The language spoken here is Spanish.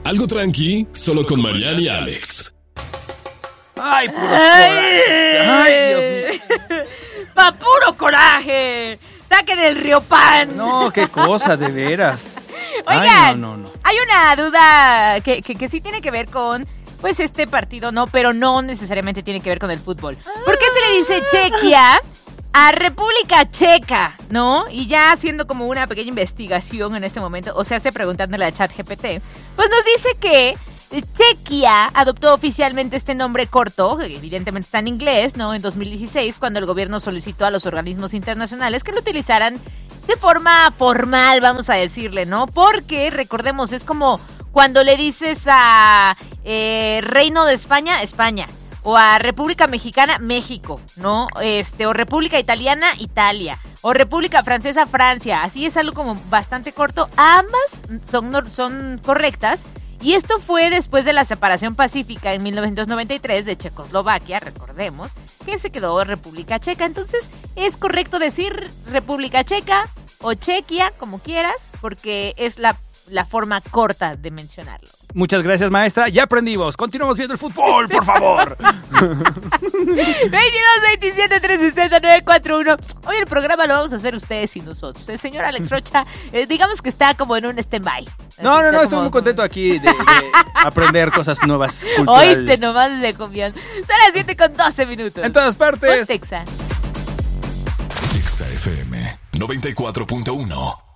Algo tranqui, solo con Mariana y Alex. ¡Ay, puros corajes! ¡Ay, Dios mío! ¡Pa' puro coraje! ¡Saquen el Riopan! No, qué cosa, de veras. Oigan, ay, no. Hay una duda que sí tiene que ver con, pues, este partido, ¿no? Pero no necesariamente tiene que ver con el fútbol. ¿Por qué se le dice Chequia a República Checa, no? Y ya haciendo como una pequeña investigación en este momento, o sea, preguntándole a ChatGPT, pues nos dice que Chequia adoptó oficialmente este nombre corto, que evidentemente está en inglés, ¿no? En 2016, cuando el gobierno solicitó a los organismos internacionales que lo utilizaran de forma formal, vamos a decirle, ¿no? Porque, recordemos, es como cuando le dices a Reino de España, España, o a República Mexicana, México, ¿no? O República Italiana, Italia, o República Francesa, Francia. Así es algo como bastante corto. Ambas son correctas. Y esto fue después de la separación pacífica en 1993 de Checoslovaquia, recordemos, que se quedó República Checa. Entonces, es correcto decir República Checa o Chequia, como quieras, porque es la forma corta de mencionarlo. Muchas gracias, maestra. Ya aprendimos. Continuamos viendo el fútbol, por favor. 22, 27, 360, 941. Hoy el programa lo vamos a hacer ustedes y nosotros. El señor Alex Rocha, digamos que está como en un stand-by. No, estoy muy contento aquí de aprender cosas nuevas Hoy culturales. te nomás de confianza. Son las 7:12. En todas partes. Texa Texa FM 94.1